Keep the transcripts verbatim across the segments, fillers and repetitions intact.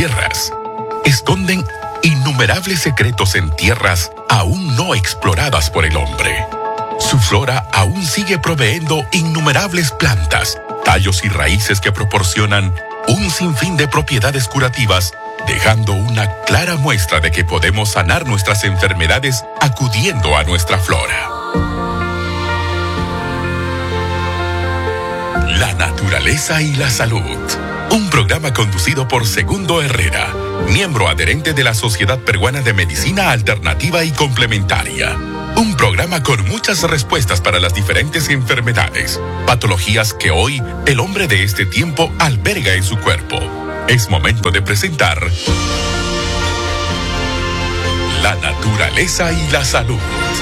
tierras esconden innumerables secretos en tierras aún no exploradas por el hombre. Su flora aún sigue proveyendo innumerables plantas, tallos y raíces que proporcionan un sinfín de propiedades curativas, dejando una clara muestra de que podemos sanar nuestras enfermedades acudiendo a nuestra flora. La naturaleza y la salud. Un programa conducido por Segundo Herrera, miembro adherente de la Sociedad Peruana de Medicina Alternativa y Complementaria. Un programa con muchas respuestas para las diferentes enfermedades, patologías que hoy el hombre de este tiempo alberga en su cuerpo. Es momento de presentar La naturaleza y la salud.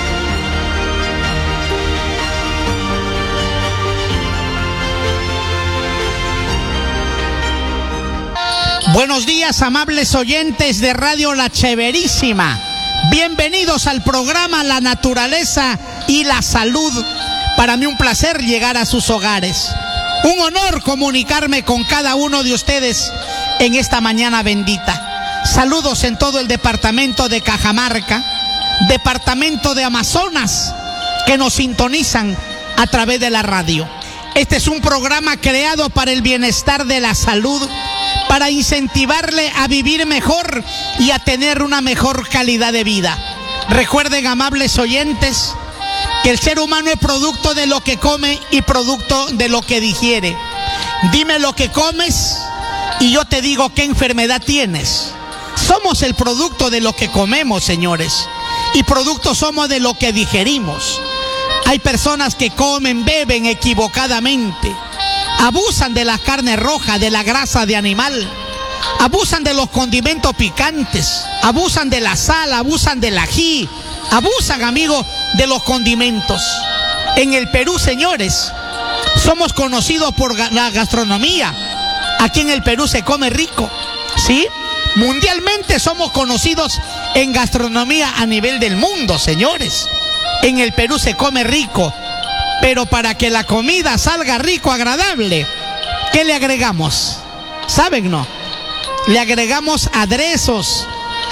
Buenos días, amables oyentes de Radio La Cheverísima. Bienvenidos al programa La Naturaleza y la Salud. Para mí un placer llegar a sus hogares. Un honor comunicarme con cada uno de ustedes en esta mañana bendita. Saludos en todo el departamento de Cajamarca, departamento de Amazonas, que nos sintonizan a través de la radio. Este es un programa creado para el bienestar de la salud, para incentivarle a vivir mejor y a tener una mejor calidad de vida. Recuerden, amables oyentes, que el ser humano es producto de lo que come y producto de lo que digiere. Dime lo que comes y yo te digo qué enfermedad tienes. Somos el producto de lo que comemos, señores, y producto somos de lo que digerimos. Hay personas que comen, beben equivocadamente, abusan de la carne roja, de la grasa de animal, abusan de los condimentos picantes, abusan de la sal, abusan del ají, abusan, amigos, de los condimentos. En el Perú, señores, somos conocidos por la gastronomía. Aquí en el Perú se come rico, ¿sí? Mundialmente somos conocidos en gastronomía a nivel del mundo, señores. En el Perú se come rico. Pero para que la comida salga rico, agradable, ¿qué le agregamos? ¿Saben, no? Le agregamos aderezos,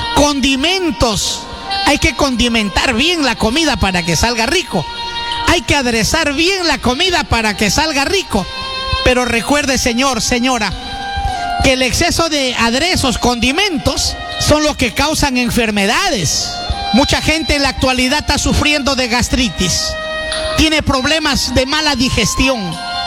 condimentos. Hay que condimentar bien la comida para que salga rico. Hay que aderezar bien la comida para que salga rico. Pero recuerde, señor, señora, que el exceso de aderezos, condimentos, son los que causan enfermedades. Mucha gente en la actualidad está sufriendo de gastritis. Tiene problemas de mala digestión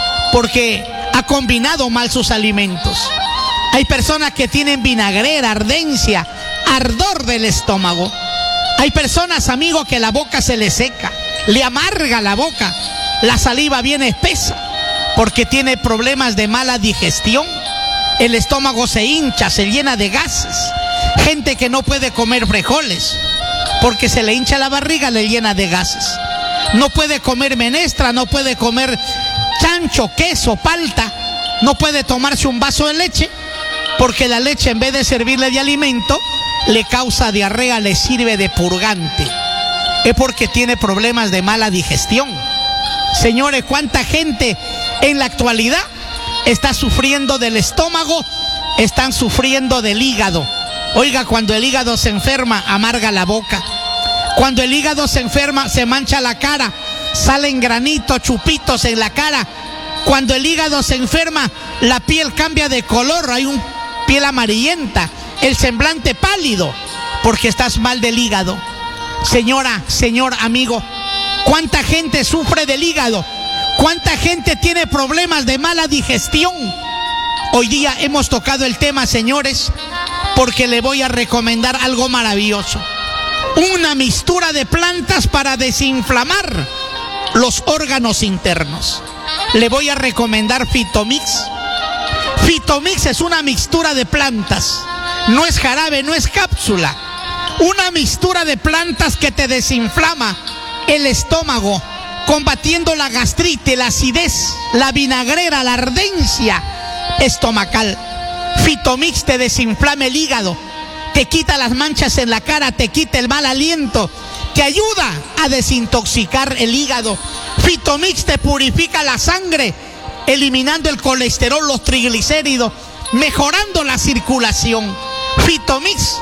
porque ha combinado mal sus alimentos. Hay personas que tienen vinagrera, ardencia, ardor del estómago. Hay personas, amigos, que la boca se les seca, le amarga la boca, la saliva viene espesa porque tiene problemas de mala digestión. El estómago se hincha, se llena de gases. Gente que no puede comer frijoles porque se le hincha la barriga, le llena de gases. No puede comer menestra, no puede comer chancho, queso, palta, no puede tomarse un vaso de leche, porque la leche, en vez de servirle de alimento, le causa diarrea, le sirve de purgante. Es porque tiene problemas de mala digestión. Señores, ¿cuánta gente en la actualidad está sufriendo del estómago? Están sufriendo del hígado. Oiga, cuando el hígado se enferma, amarga la boca. Cuando el hígado se enferma, se mancha la cara, salen granitos, chupitos en la cara. Cuando el hígado se enferma, la piel cambia de color, hay una piel amarillenta, el semblante pálido, porque estás mal del hígado. Señora, señor, amigo, ¿cuánta gente sufre del hígado? ¿Cuánta gente tiene problemas de mala digestión? Hoy día hemos tocado el tema, señores, porque le voy a recomendar algo maravilloso. Una mixtura de plantas para desinflamar los órganos internos. Le voy a recomendar Fitomix. Fitomix es una mixtura de plantas. No es jarabe, no es cápsula. Una mixtura de plantas que te desinflama el estómago, combatiendo la gastritis, la acidez, la vinagrera, la ardencia estomacal. Fitomix te desinflama el hígado, te quita las manchas en la cara, te quita el mal aliento, te ayuda a desintoxicar el hígado. Fitomix te purifica la sangre, eliminando el colesterol, los triglicéridos, mejorando la circulación. Fitomix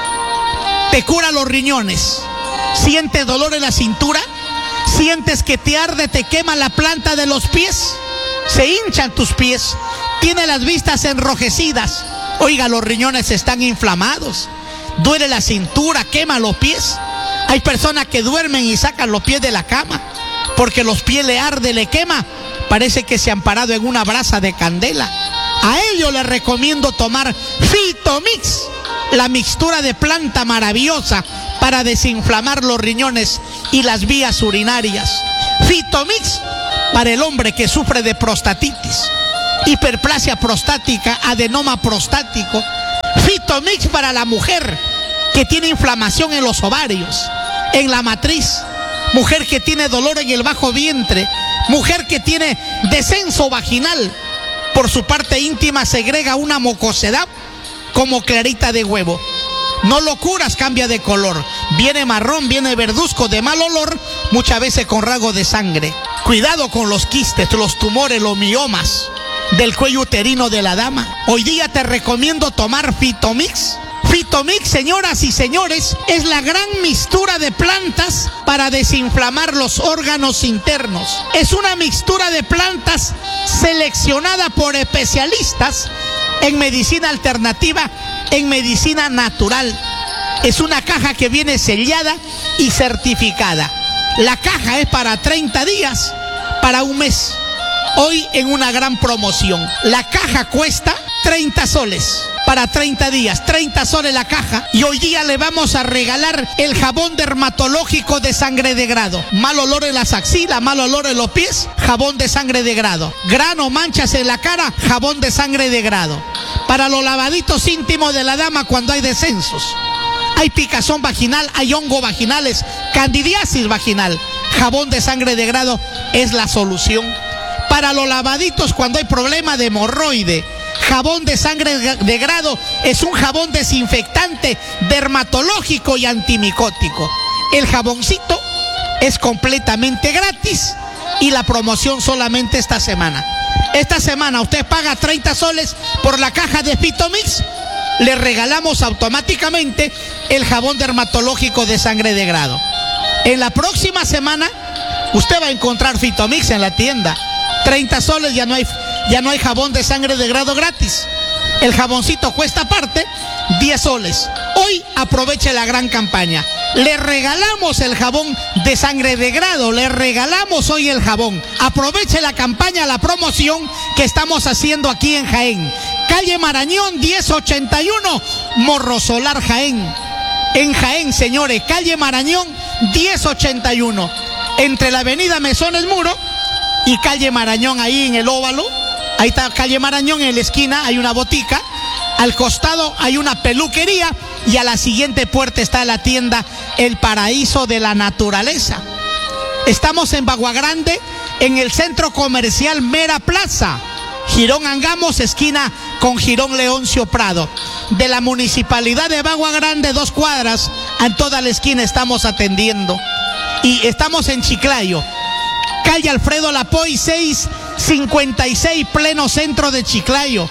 te cura los riñones. ¿Sientes dolor en la cintura? ¿Sientes que te arde, te quema la planta de los pies? ¿Se hinchan tus pies? ¿Tiene las vistas enrojecidas? Oiga, los riñones están inflamados. Duele la cintura, quema los pies. Hay personas que duermen y sacan los pies de la cama porque los pies le arde, le quema. Parece que se han parado en una brasa de candela. A ellos les recomiendo tomar Fitomix, la mixtura de planta maravillosa para desinflamar los riñones y las vías urinarias. Fitomix para el hombre que sufre de prostatitis, hiperplasia prostática, adenoma prostático. Fitomix para la mujer que tiene inflamación en los ovarios, en la matriz, mujer que tiene dolor en el bajo vientre, mujer que tiene descenso vaginal. Por su parte íntima segrega una mucosidad como clarita de huevo. No lo curas, cambia de color. Viene marrón, viene verduzco, de mal olor, muchas veces con rasgo de sangre. Cuidado con los quistes, los tumores, los miomas del cuello uterino de la dama. Hoy día te recomiendo tomar Fitomix. Fitomix, señoras y señores, es la gran mixtura de plantas para desinflamar los órganos internos. Es una mixtura de plantas seleccionada por especialistas en medicina alternativa, en medicina natural. Es una caja que viene sellada y certificada. La caja es para treinta días, para un mes. Hoy en una gran promoción. La caja cuesta treinta soles. Para treinta días, treinta soles la caja. Y hoy día le vamos a regalar el jabón dermatológico de sangre de grado. Mal olor en las axilas, mal olor en los pies, jabón de sangre de grado. Grano, manchas en la cara, jabón de sangre de grado. Para los lavaditos íntimos de la dama cuando hay descensos. Hay picazón vaginal, hay hongo vaginales, candidiasis vaginal. Jabón de sangre de grado es la solución. Para los lavaditos cuando hay problema de hemorroide, jabón de sangre de grado es un jabón desinfectante, dermatológico y antimicótico. El jaboncito es completamente gratis y la promoción solamente esta semana. Esta semana usted paga treinta soles por la caja de Fitomix. Le regalamos automáticamente el jabón dermatológico de sangre de grado. En la próxima semana usted va a encontrar Fitomix en la tienda. treinta soles, ya no hay, ya no hay jabón de sangre de grado gratis. El jaboncito cuesta aparte diez soles. Hoy aproveche la gran campaña. Le regalamos el jabón de sangre de grado, le regalamos hoy el jabón. Aproveche la campaña, la promoción que estamos haciendo aquí en Jaén. Calle Marañón diez ochenta y uno, Morro Solar, Jaén. En Jaén, señores, calle Marañón diez ochenta y uno. Entre la avenida Mesones Muro y calle Marañón, ahí en el óvalo. Ahí está calle Marañón, en la esquina hay una botica. Al costado hay una peluquería y a la siguiente puerta está la tienda El Paraíso de la Naturaleza. Estamos en Bagua Grande, en el centro comercial Mera Plaza, Girón Angamos, esquina con Girón Leoncio Prado. De la municipalidad de Bagua Grande, dos cuadras, en toda la esquina estamos atendiendo. Y estamos en Chiclayo, calle Alfredo Lapoy seiscientos cincuenta y seis, pleno centro de Chiclayo.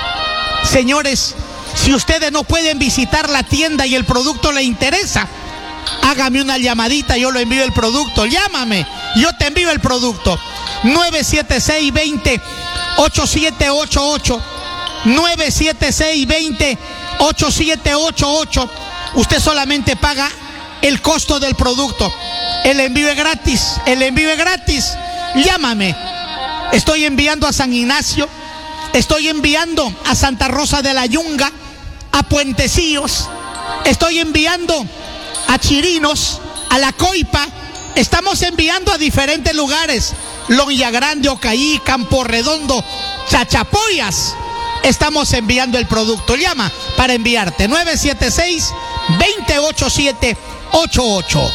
Señores, si ustedes no pueden visitar la tienda y el producto le interesa, hágame una llamadita, yo le envío el producto. Llámame, yo te envío el producto. nueve siete seis, dos cero, ocho siete ocho ocho. nueve siete seis, dos cero, ocho siete ocho ocho. Usted solamente paga el costo del producto. El envío es gratis, el envío es gratis. Llámame. Estoy enviando a San Ignacio, estoy enviando a Santa Rosa de la Yunga, a Puentecillos, estoy enviando a Chirinos, a La Coipa. Estamos enviando a diferentes lugares. Lonja Grande, Ocaí, Campo Redondo, Chachapoyas. Estamos enviando el producto. Llama para enviarte. nueve siete seis, dos cero, ocho siete ocho ocho.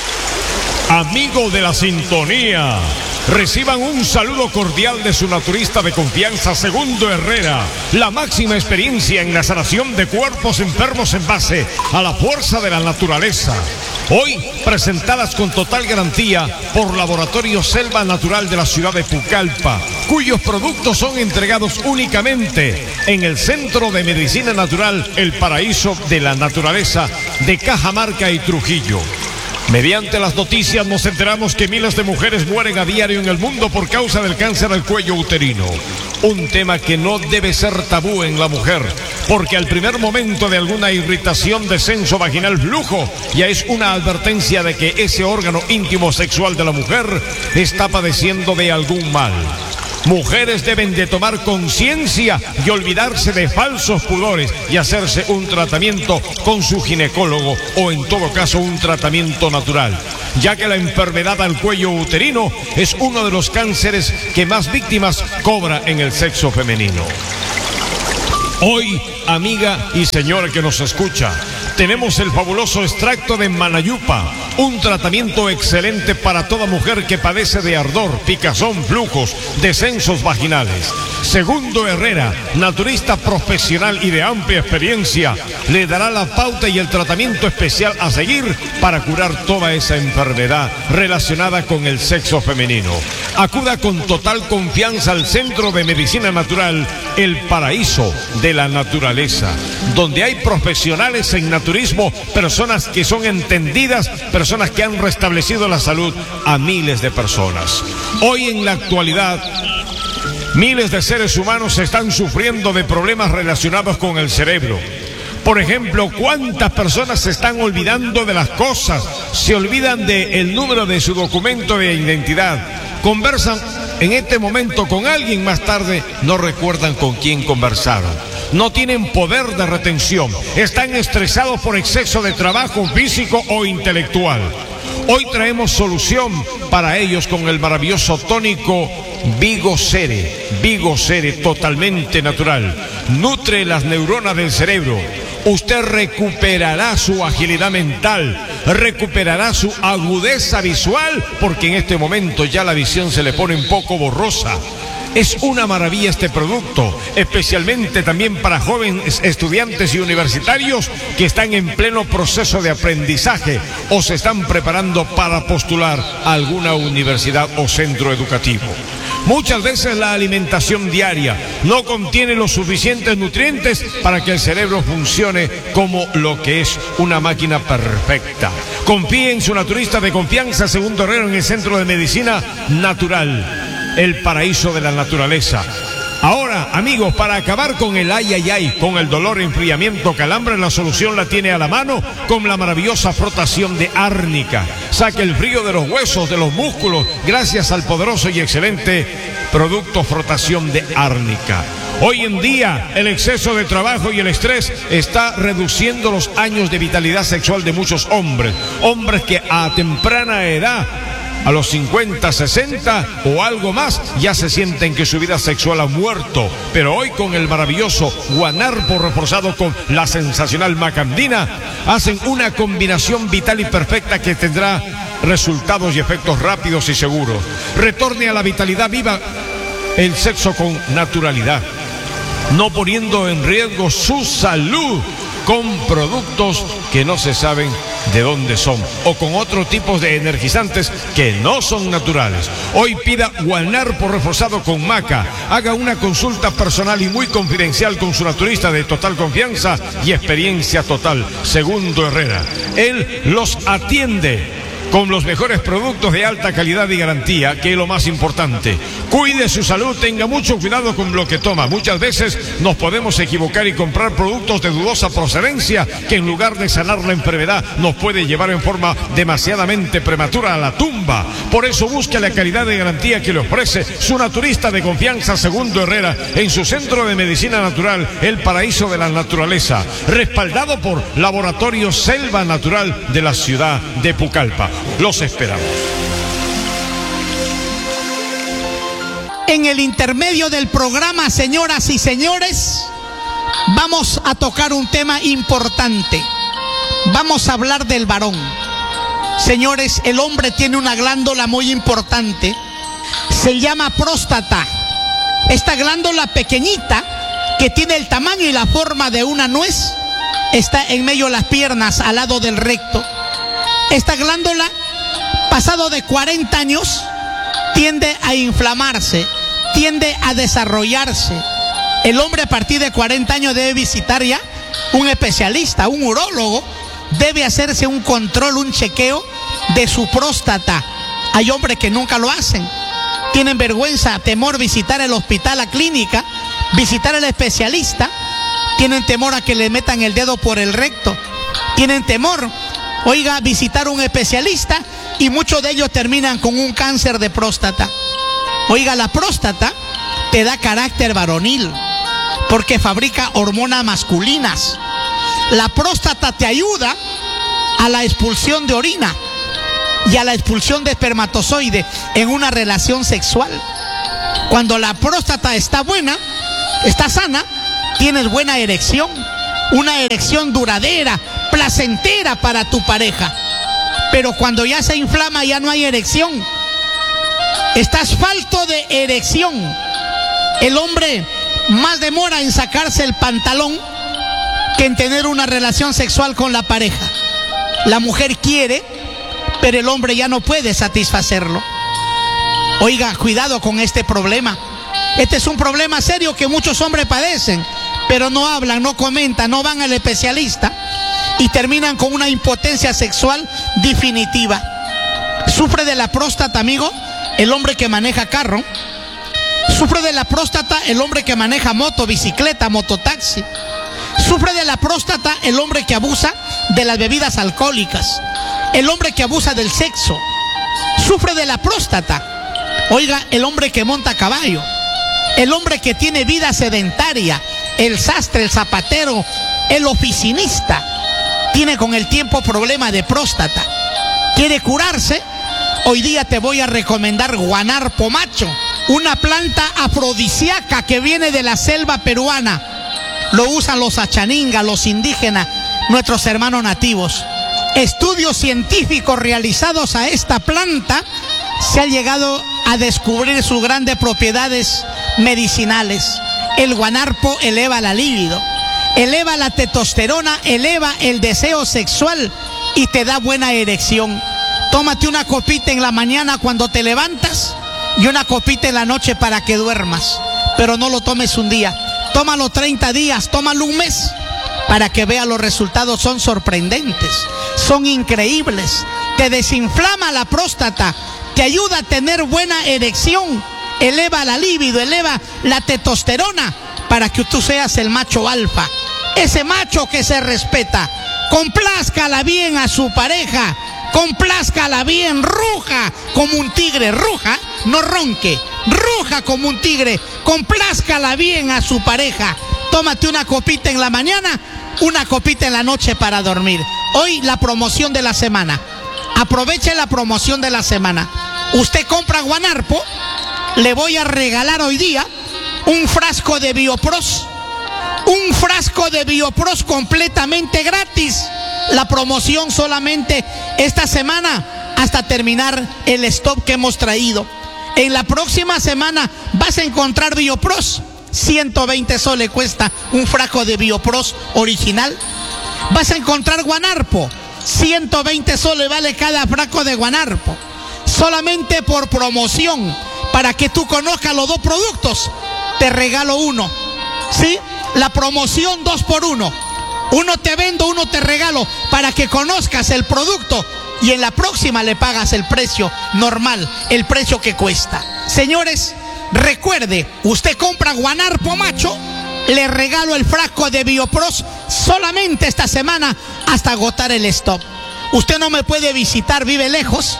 Amigo de la sintonía, reciban un saludo cordial de su naturista de confianza, Segundo Herrera. La máxima experiencia en la sanación de cuerpos enfermos en base a la fuerza de la naturaleza. Hoy presentadas con total garantía por Laboratorio Selva Natural de la ciudad de Pucallpa, cuyos productos son entregados únicamente en el Centro de Medicina Natural El Paraíso de la Naturaleza de Cajamarca y Trujillo. Mediante las noticias nos enteramos que miles de mujeres mueren a diario en el mundo por causa del cáncer del cuello uterino. Un tema que no debe ser tabú en la mujer, porque al primer momento de alguna irritación, descenso vaginal, flujo, ya es una advertencia de que ese órgano íntimo sexual de la mujer está padeciendo de algún mal. Mujeres deben de tomar conciencia y olvidarse de falsos pudores y hacerse un tratamiento con su ginecólogo o en todo caso un tratamiento natural, ya que la enfermedad al cuello uterino es uno de los cánceres que más víctimas cobra en el sexo femenino. Hoy, amiga y señora que nos escucha, tenemos el fabuloso extracto de Manayupa, un tratamiento excelente para toda mujer que padece de ardor, picazón, flujos, descensos vaginales. Segundo Herrera, naturista profesional y de amplia experiencia, le dará la pauta y el tratamiento especial a seguir para curar toda esa enfermedad relacionada con el sexo femenino. Acuda con total confianza al Centro de Medicina Natural El Paraíso de la Naturaleza, donde hay profesionales en naturismo, personas que son entendidas, personas que han restablecido la salud a miles de personas. Hoy en la actualidad, miles de seres humanos están sufriendo de problemas relacionados con el cerebro. Por ejemplo, ¿cuántas personas se están olvidando de las cosas? Se olvidan del número de su documento de identidad. Conversan en este momento con alguien, más tarde no recuerdan con quién conversaron. No tienen poder de retención. Están estresados por exceso de trabajo físico o intelectual. Hoy traemos solución para ellos con el maravilloso tónico Vigocere. Vigocere, totalmente natural. Nutre las neuronas del cerebro. Usted recuperará su agilidad mental, recuperará su agudeza visual, porque en este momento ya la visión se le pone un poco borrosa. Es una maravilla este producto, especialmente también para jóvenes estudiantes y universitarios que están en pleno proceso de aprendizaje o se están preparando para postular a alguna universidad o centro educativo. Muchas veces la alimentación diaria no contiene los suficientes nutrientes para que el cerebro funcione como lo que es una máquina perfecta. Confíe en su naturista de confianza, Segundo Herrera, en el Centro de Medicina Natural, El Paraíso de la Naturaleza. Ahora, amigos, para acabar con el ay, ay, ay, con el dolor, enfriamiento, calambre, la solución la tiene a la mano con la maravillosa frotación de árnica. Saque el frío de los huesos, de los músculos, gracias al poderoso y excelente producto frotación de árnica. Hoy en día, el exceso de trabajo y el estrés está reduciendo los años de vitalidad sexual de muchos hombres. Hombres que a temprana edad, a los cincuenta, sesenta o algo más, ya se sienten que su vida sexual ha muerto. Pero hoy con el maravilloso guanarpo reforzado con la sensacional macandina, hacen una combinación vital y perfecta que tendrá resultados y efectos rápidos y seguros. Retorne a la vitalidad, viva el sexo con naturalidad, no poniendo en riesgo su salud con productos que no se saben de dónde son o con otro tipo de energizantes que no son naturales. Hoy pida guanarpo reforzado con maca. Haga una consulta personal y muy confidencial con su naturista de total confianza y experiencia total, Segundo Herrera. Él los atiende con los mejores productos de alta calidad y garantía, que es lo más importante. Cuide su salud, tenga mucho cuidado con lo que toma. Muchas veces nos podemos equivocar y comprar productos de dudosa procedencia que en lugar de sanar la enfermedad nos puede llevar en forma demasiadamente prematura a la tumba. Por eso busque la calidad de garantía que le ofrece su naturista de confianza, Segundo Herrera, en su Centro de Medicina Natural, El Paraíso de la Naturaleza, respaldado por Laboratorio Selva Natural de la ciudad de Pucallpa. Los esperamos. En el intermedio del programa, señoras y señores, vamos a tocar un tema importante. Vamos a hablar del varón. Señores, el hombre tiene una glándula muy importante. Se llama próstata. Esta glándula pequeñita, que tiene el tamaño y la forma de una nuez, está en medio de las piernas, al lado del recto. Esta glándula, pasado de cuarenta años, tiende a inflamarse, tiende a desarrollarse. El hombre a partir de cuarenta años debe visitar ya un especialista, un urólogo, debe hacerse un control, un chequeo de su próstata. Hay hombres que nunca lo hacen, tienen vergüenza, temor visitar el hospital, la clínica, visitar al especialista, tienen temor a que le metan el dedo por el recto, tienen temor, oiga, visitar un especialista, y muchos de ellos terminan con un cáncer de próstata. Oiga, la próstata te da carácter varonil porque fabrica hormonas masculinas. La próstata te ayuda a la expulsión de orina y a la expulsión de espermatozoide en una relación sexual. Cuando la próstata está buena, está sana, tienes buena erección, una erección duradera, placentera para tu pareja. Pero cuando ya se inflama, ya no hay erección, estás falto de erección. El hombre más demora en sacarse el pantalón que en tener una relación sexual con la pareja. La mujer quiere, pero el hombre ya no puede satisfacerlo. Oiga, cuidado con este problema. Este es un problema serio que muchos hombres padecen, pero no hablan, no comentan, no van al especialista y terminan con una impotencia sexual definitiva. Sufre de la próstata, amigo, el hombre que maneja carro. Sufre de la próstata el hombre que maneja moto, bicicleta, mototaxi. Sufre de la próstata el hombre que abusa de las bebidas alcohólicas, el hombre que abusa del sexo. Sufre de la próstata, oiga, el hombre que monta a caballo, el hombre que tiene vida sedentaria, el sastre, el zapatero, el oficinista. Tiene con el tiempo problema de próstata. ¿Quiere curarse? Hoy día te voy a recomendar guanarpo macho, una planta afrodisíaca que viene de la selva peruana. Lo usan los achaningas, los indígenas, nuestros hermanos nativos. Estudios científicos realizados a esta planta se ha llegado a descubrir sus grandes propiedades medicinales. El guanarpo eleva la libido, eleva la testosterona, eleva el deseo sexual y te da buena erección. Tómate una copita en la mañana cuando te levantas y una copita en la noche para que duermas, pero no lo tomes un día. Tómalo treinta días, tómalo un mes, para que veas los resultados. Son sorprendentes, son increíbles. Te desinflama la próstata, te ayuda a tener buena erección, eleva la libido, eleva la testosterona, para que tú seas el macho alfa, ese macho que se respeta. Complázcala bien a su pareja, complázcala bien, ruja como un tigre, ruja, no ronque, ruja como un tigre, complázcala bien a su pareja. Tómate una copita en la mañana, una copita en la noche para dormir. Hoy la promoción de la semana, aproveche la promoción de la semana. Usted compra guanarpo, le voy a regalar hoy día un frasco de Biopros, un frasco de Biopros completamente gratis. La promoción solamente esta semana hasta terminar el stock que hemos traído. En la próxima semana vas a encontrar Biopros, ciento veinte soles cuesta un frasco de Biopros original. Vas a encontrar guanarpo, ciento veinte soles vale cada frasco de guanarpo. Solamente por promoción, para que tú conozcas los dos productos, te regalo uno, ¿sí? La promoción dos por uno. Uno te vendo, uno te regalo, para que conozcas el producto y en la próxima le pagas el precio normal, el precio que cuesta. Señores, recuerde, usted compra guanarpo macho, le regalo el frasco de Biopros solamente esta semana hasta agotar el stock. Usted no me puede visitar, vive lejos,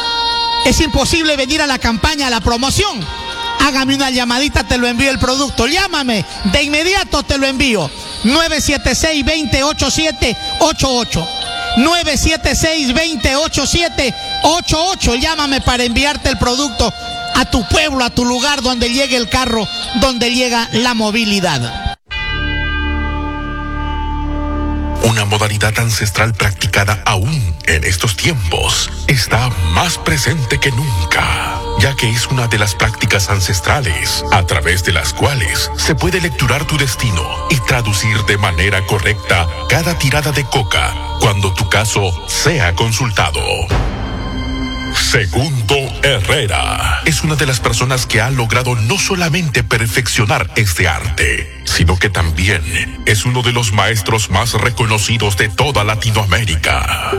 es imposible venir a la campaña, a la promoción. Hágame una llamadita, te lo envío el producto. Llámame, de inmediato te lo envío. nueve siete seis, dos cero ocho siete ocho ocho. nueve siete seis, dos cero ocho siete ocho ocho. Llámame para enviarte el producto a tu pueblo, a tu lugar, donde llegue el carro, donde llega la movilidad. una modalidad ancestral practicada aún en estos tiempos, está más presente que nunca, ya que es una de las prácticas ancestrales a través de las cuales se puede lecturar tu destino y traducir de manera correcta cada tirada de coca cuando tu caso sea consultado. Segundo Herrera es una de las personas que ha logrado no solamente perfeccionar este arte, sino que también es uno de los maestros más reconocidos de toda Latinoamérica.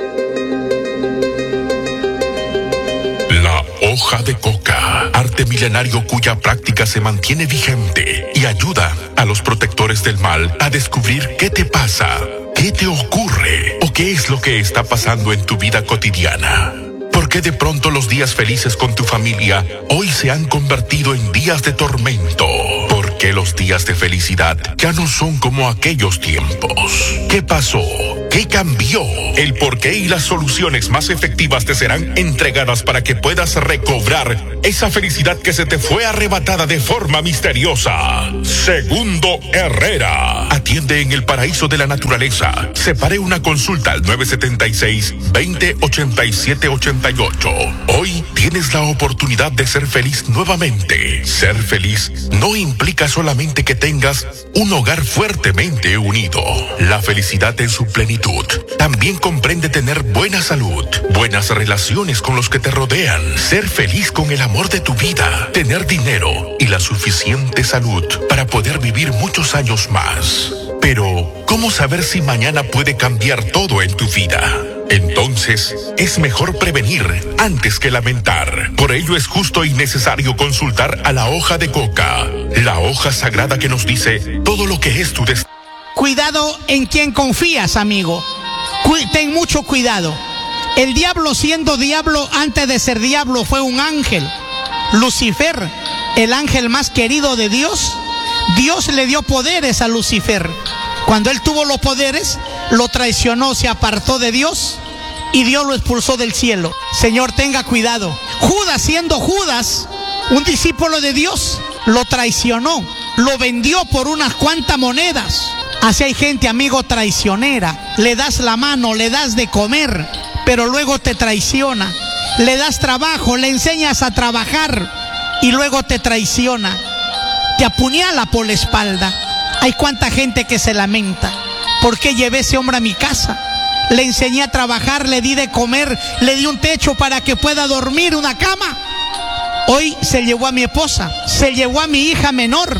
La hoja de coca, arte milenario cuya práctica se mantiene vigente y ayuda a los protectores del mal a descubrir qué te pasa, qué te ocurre o qué es lo que está pasando en tu vida cotidiana. ¿Por qué de pronto los días felices con tu familia hoy se han convertido en días de tormento? ¿Por qué los días de felicidad ya no son como aquellos tiempos? ¿Qué pasó? ¿Qué cambió? El porqué y las soluciones más efectivas te serán entregadas para que puedas recobrar esa felicidad que se te fue arrebatada de forma misteriosa. Segundo Herrera. Atiende en el paraíso de la naturaleza. Separe una consulta al nueve siete seis, veinte, ochenta y siete ochenta y ocho. Hoy tienes la oportunidad de ser feliz nuevamente. Ser feliz no implica solamente que tengas un hogar fuertemente unido. La felicidad en su plenitud también comprende tener buena salud, buenas relaciones con los que te rodean, ser feliz con el amor de tu vida, tener dinero y la suficiente salud para poder vivir muchos años más. Pero, ¿cómo saber si mañana puede cambiar todo en tu vida? Entonces, es mejor prevenir antes que lamentar. Por ello es justo y necesario consultar a la hoja de coca, la hoja sagrada que nos dice todo lo que es tu destino. Cuidado en quien confías, amigo. Cu- ten mucho cuidado. El diablo, siendo diablo antes de ser diablo, fue un ángel. Lucifer, el ángel más querido de Dios, Dios le dio poderes a Lucifer. Cuando él tuvo los poderes, lo traicionó, se apartó de Dios y Dios lo expulsó del cielo. Señor, tenga cuidado. Judas, siendo Judas, un discípulo de Dios, lo traicionó, lo vendió por unas cuantas monedas. Así hay gente, amigo, traicionera. Le das la mano, le das de comer, pero luego te traiciona. Le das trabajo, le enseñas a trabajar y luego te traiciona. Te apuñala por la espalda. Hay cuánta gente que se lamenta. ¿Por qué llevé ese hombre a mi casa? Le enseñé a trabajar, le di de comer, le di un techo para que pueda dormir, una cama. Hoy se llevó a mi esposa, se llevó a mi hija menor.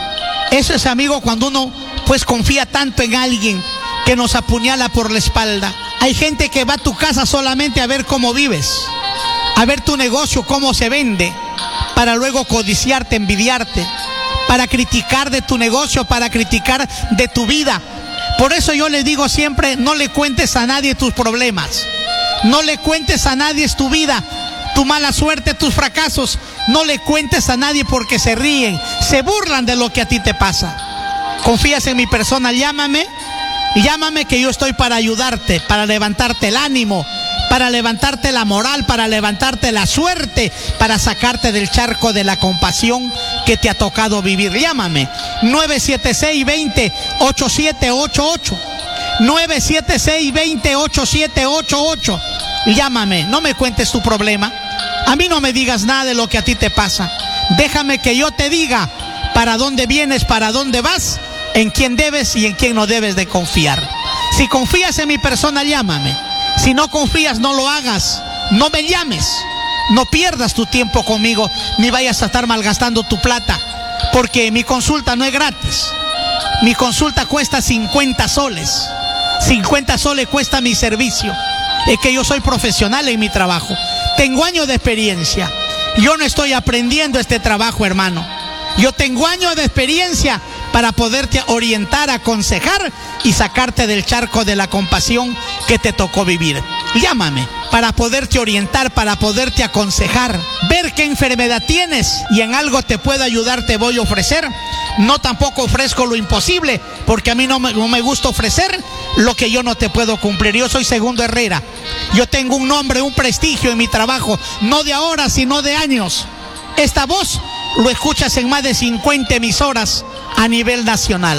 Eso es, amigo, cuando uno pues confía tanto en alguien que nos apuñala por la espalda. Hay gente que va a tu casa solamente a ver cómo vives, a ver tu negocio, cómo se vende, para luego codiciarte, envidiarte, para criticar de tu negocio, para criticar de tu vida. Por eso yo les digo siempre, no le cuentes a nadie tus problemas, no le cuentes a nadie tu vida, tu mala suerte, tus fracasos. No le cuentes a nadie porque se ríen, se burlan de lo que a ti te pasa. ¿Confías en mi persona? Llámame, llámame que yo estoy para ayudarte, para levantarte el ánimo, para levantarte la moral, para levantarte la suerte, para sacarte del charco de la compasión que te ha tocado vivir. Llámame, nueve siete seis, veinte, ochenta y siete ochenta y ocho, nueve siete seis, veinte, ochenta y siete ochenta y ocho. Llámame, no me cuentes tu problema. A mí no me digas nada de lo que a ti te pasa. Déjame que yo te diga para dónde vienes, para dónde vas, en quién debes y en quién no debes de confiar. Si confías en mi persona, llámame. Si no confías, no lo hagas. No me llames. No pierdas tu tiempo conmigo, ni vayas a estar malgastando tu plata, porque mi consulta no es gratis. Mi consulta cuesta cincuenta soles. cincuenta soles cuesta mi servicio. Es que yo soy profesional en mi trabajo. Tengo años de experiencia. Yo no estoy aprendiendo este trabajo, hermano. Yo tengo años de experiencia para poderte orientar, aconsejar y sacarte del charco de la compasión que te tocó vivir. Llámame para poderte orientar, para poderte aconsejar, ver qué enfermedad tienes y en algo te puedo ayudar, te voy a ofrecer. No tampoco ofrezco lo imposible, porque a mí no me, no me gusta ofrecer lo que yo no te puedo cumplir. Yo soy Segundo Herrera. Yo tengo un nombre, un prestigio en mi trabajo, no de ahora, sino de años. Esta voz lo escuchas en más de cincuenta emisoras a nivel nacional.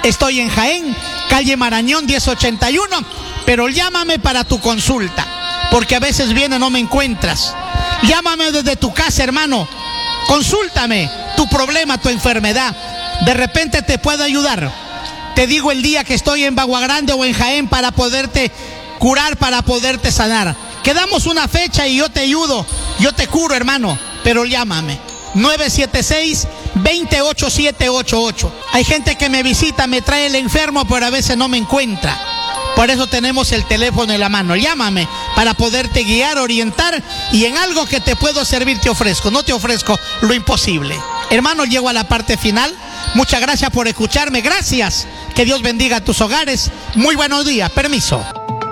Estoy en Jaén, calle Marañón diez ochenta y uno, pero llámame para tu consulta, porque a veces viene no me encuentras. Llámame desde tu casa, hermano. Consúltame tu problema, tu enfermedad. De repente te puedo ayudar. Te digo el día que estoy en Bagua Grande o en Jaén para poderte curar, para poderte sanar. Quedamos una fecha y yo te ayudo, yo te curo, hermano, pero llámame. nueve siete seis, dos ocho siete ocho ocho. Hay gente que me visita, me trae el enfermo, pero a veces no me encuentra. Por eso tenemos el teléfono en la mano. Llámame para poderte guiar, orientar, y en algo que te puedo servir te ofrezco. No te ofrezco lo imposible. Hermano, llego a la parte final. Muchas gracias por escucharme. Gracias. Que Dios bendiga a tus hogares. Muy buenos días. Permiso.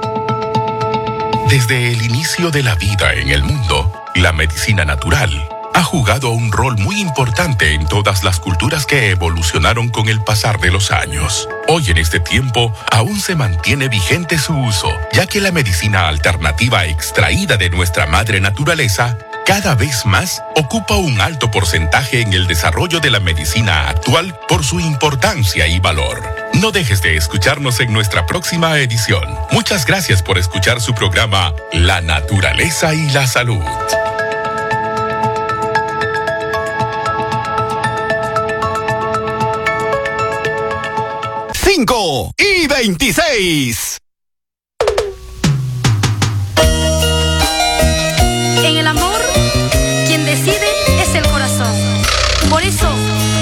Desde el inicio de la vida en el mundo, la medicina natural ha jugado un rol muy importante en todas las culturas que evolucionaron con el pasar de los años. Hoy en este tiempo aún se mantiene vigente su uso, ya que la medicina alternativa extraída de nuestra madre naturaleza cada vez más ocupa un alto porcentaje en el desarrollo de la medicina actual por su importancia y valor. No dejes de escucharnos en nuestra próxima edición. Muchas gracias por escuchar su programa La Naturaleza y la Salud. cinco y veintiséis.